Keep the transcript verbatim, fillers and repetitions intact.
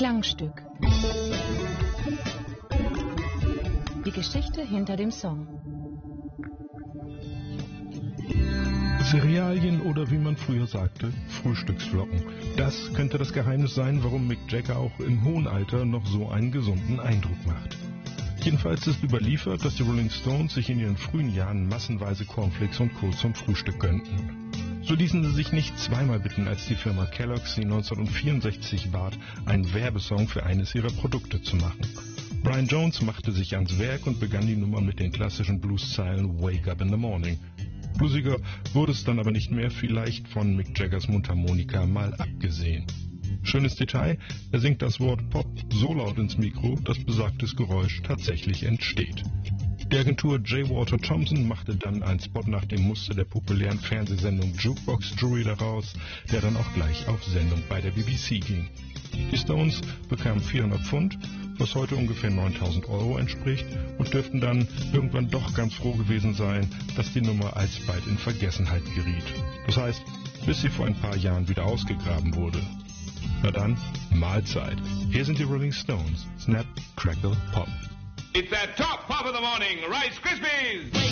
Klangstück. Die Geschichte hinter dem Song. Cerealien oder wie man früher sagte, Frühstücksflocken. Das könnte das Geheimnis sein, warum Mick Jagger auch im hohen Alter noch so einen gesunden Eindruck macht. Jedenfalls ist überliefert, dass die Rolling Stones sich in ihren frühen Jahren massenweise Cornflakes und Co. zum Frühstück gönnten. So ließen sie sich nicht zweimal bitten, als die Firma Kellogg's sie neunzehnhundertvierundsechzig bat, einen Werbesong für eines ihrer Produkte zu machen. Brian Jones machte sich ans Werk und begann die Nummer mit den klassischen Blueszeilen Wake Up in the Morning. Bluesiger wurde es dann aber nicht mehr, vielleicht von Mick Jaggers Mundharmonika mal abgesehen. Schönes Detail, er singt das Wort Pop so laut ins Mikro, dass besagtes Geräusch tatsächlich entsteht. Die Agentur J. Walter Thompson machte dann einen Spot nach dem Muster der populären Fernsehsendung Jukebox Jury daraus, der dann auch gleich auf Sendung bei der B B C ging. Die Stones bekamen vierhundert Pfund, was heute ungefähr neuntausend Euro entspricht, und dürften dann irgendwann doch ganz froh gewesen sein, dass die Nummer alsbald in Vergessenheit geriet. Das heißt, bis sie vor ein paar Jahren wieder ausgegraben wurde. Na dann, Mahlzeit. Hier sind die Rolling Stones. Snap, Crackle, Pop. It's that top pop of the morning, Rice Krispies!